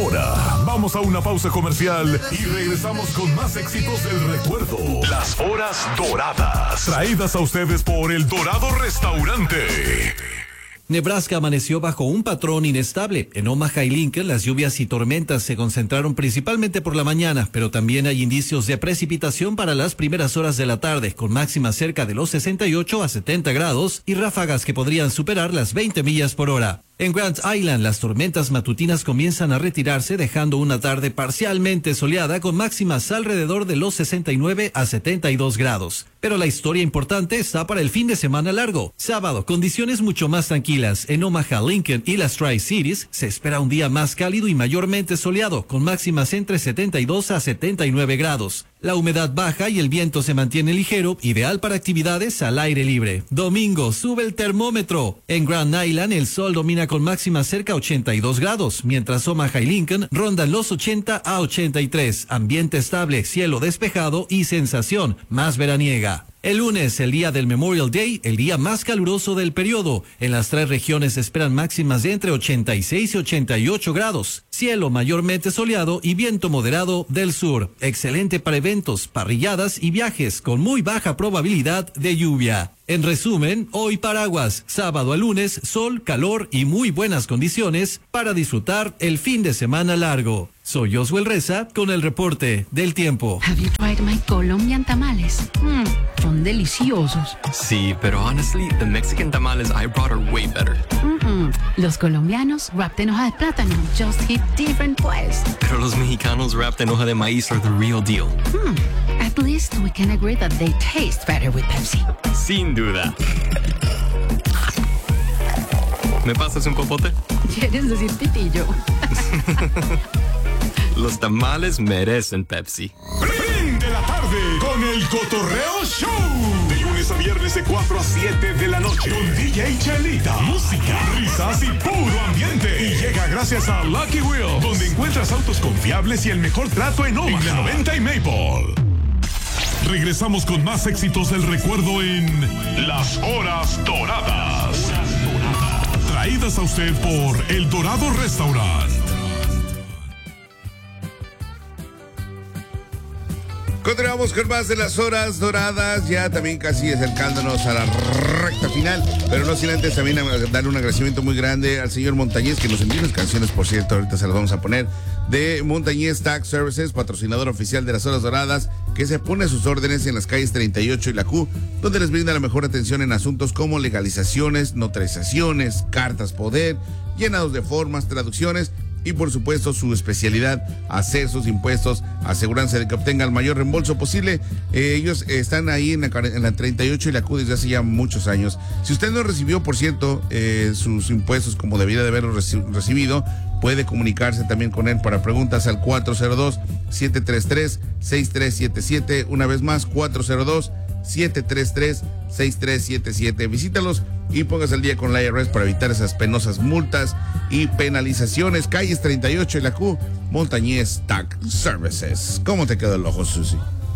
hora. Vamos a una pausa comercial y regresamos con más éxitos del recuerdo. Las horas doradas. Traídas a ustedes por El Dorado Restaurante. Nebraska amaneció bajo un patrón inestable. En Omaha y Lincoln, las lluvias y tormentas se concentraron principalmente por la mañana, pero también hay indicios de precipitación para las primeras horas de la tarde, con máximas cerca de los 68 a 70 grados y ráfagas que podrían superar las 20 millas por hora. En Grand Island, las tormentas matutinas comienzan a retirarse, dejando una tarde parcialmente soleada con máximas alrededor de los 69 a 72 grados. Pero la historia importante está para el fin de semana largo. Sábado, condiciones mucho más tranquilas. En Omaha, Lincoln y las Tri-Cities se espera un día más cálido y mayormente soleado, con máximas entre 72 a 79 grados. La humedad baja y el viento se mantiene ligero, ideal para actividades al aire libre. Domingo, sube el termómetro. En Grand Island, el sol domina con máximas cerca a 82 grados, mientras Omaha y Lincoln rondan los 80 a 83. Ambiente estable, cielo despejado y sensación más veraniega. El lunes, el día del Memorial Day, el día más caluroso del periodo. En las tres regiones se esperan máximas de entre 86 y 88 grados. Cielo mayormente soleado y viento moderado del sur. Excelente para eventos, parrilladas y viajes con muy baja probabilidad de lluvia. En resumen, hoy paraguas, sábado a lunes, sol, calor y muy buenas condiciones para disfrutar el fin de semana largo. Soy Josuel Reza con el reporte del tiempo. Have you tried my Colombian tamales? Son deliciosos. Sí, pero honestly, the Mexican tamales I brought are way better. Los colombianos wrapped en hoja de plátano just hit different pues. Pero los mexicanos wrapped en hoja de maíz are the real deal. At least we can agree that they taste better with Pepsi. Sin duda. ¿Me pasas un popote? ¿Quieres decir pitillo? Los tamales merecen Pepsi. Prende la tarde con el Cotorreo Show. De lunes a viernes de 4 a 7 de la noche. Con DJ Chelita. Música, risas y puro ambiente. Y llega gracias a Lucky Wheel, donde encuentras autos confiables y el mejor trato en Omaha, en la 90 y Maple. Regresamos con más éxitos del recuerdo en Las Horas Doradas. Traídas a usted por El Dorado Restaurant. Continuamos con más de Las Horas Doradas, ya también casi acercándonos a la recta final, pero no sin antes también darle un agradecimiento muy grande al señor Montañez, que nos envió unas canciones, por cierto, ahorita se las vamos a poner, de Montañez Tax Services, patrocinador oficial de Las Horas Doradas, que se pone a sus órdenes en las calles 38 y la Q, donde les brinda la mejor atención en asuntos como legalizaciones, notarizaciones, cartas poder, llenados de formas, traducciones, y por supuesto su especialidad, hacer sus impuestos, aseguranza de que obtenga el mayor reembolso posible. Ellos están ahí en la 38 y la Q desde hace ya muchos años. Si usted no recibió, por cierto, sus impuestos como debiera de haberlos recibido, puede comunicarse también con él para preguntas al 402-733-6377. Una vez más, 402-733-6377. Visítalos y póngase al día con la IRS para evitar esas penosas multas y penalizaciones. Calles 38 y la Q, Montañez Tax Services. ¿Cómo te quedó el ojo, Susi?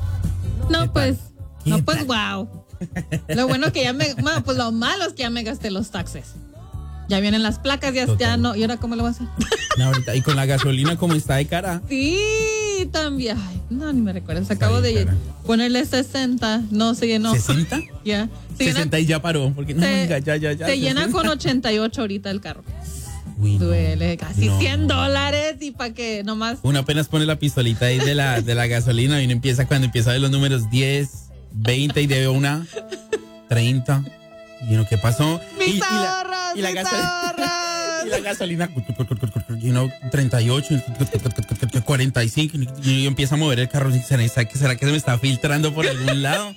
Wow. Lo bueno que pues lo malo es que ya me gasté los taxes. Ya vienen las placas, ya no. ¿Y ahora cómo lo vas a hacer? No, ahorita, y con la gasolina como está de cara. Sí, también. Ay, no, ni me recuerdas. Acabo de ponerle 60. No, se llenó. ¿60? Ya. 60 y ya paró. Porque no, ya. Se llena con 88 ahorita el carro. Uy, duele casi $100 y para que nomás. Uno apenas pone la pistolita ahí de la gasolina y uno cuando empieza a ver los números 10, 20 y debe una 30. Y uno, ¿qué pasó? Y la gasolina, 38, 45, y empieza a mover el carro. ¿Será que se me está filtrando por algún lado?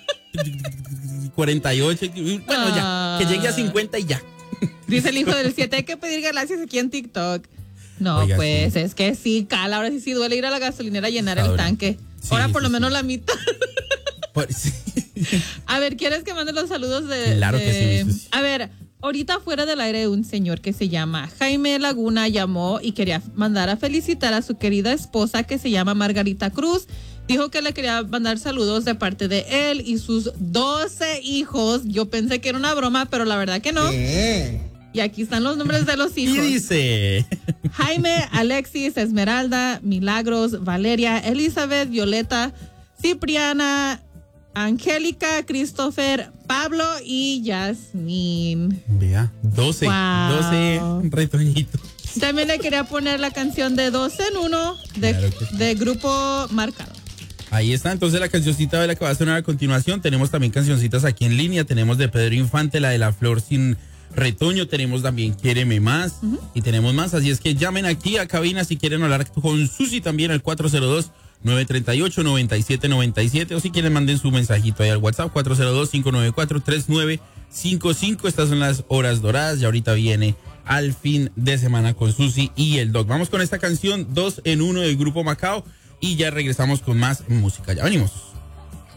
48, bueno, ya, que llegue a 50 y ya. Dice el hijo del 7, hay que pedir galaxias aquí en TikTok. No, oiga, pues sí. Es que sí, cala, ahora sí duele ir a la gasolinera a llenar el tanque. Sí, ahora por lo menos la mitad. Sí. A ver, ¿quieres que mande los saludos de...? Claro que sí. A ver, ahorita fuera del aire un señor que se llama Jaime Laguna llamó y quería mandar a felicitar a su querida esposa que se llama Margarita Cruz. Dijo que le quería mandar saludos de parte de él y sus 12 hijos. Yo pensé que era una broma, pero la verdad que no. Y aquí están los nombres de los hijos. ¿Qué dice? Jaime, Alexis, Esmeralda, Milagros, Valeria, Elizabeth, Violeta, Cipriana, Angélica, Christopher, Pablo y Yasmín. Vea, 12. Wow. 12 retoñitos. También le quería poner la canción de 2 en 1 de Grupo Marcado. Ahí está entonces la cancioncita de la que va a sonar a continuación. Tenemos también cancioncitas aquí en línea. Tenemos de Pedro Infante, la de La Flor Sin Retoño. Tenemos también Quiéreme Más. Y tenemos más. Así es que llamen aquí a cabina si quieren hablar con Susi también al 402-938-9797. O si quieren manden su mensajito ahí al WhatsApp 402-594-3955. Estas son las horas doradas. Y ahorita viene Al Fin de Semana con Susi y el Doc. Vamos con esta canción 2 en 1 del Grupo Macao. Y ya regresamos con más música. Ya venimos.